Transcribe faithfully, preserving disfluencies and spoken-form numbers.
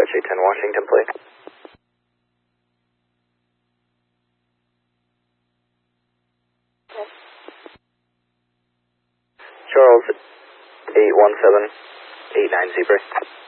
Street ten Washington, please. Charles, eight one seven eight nine Zebra.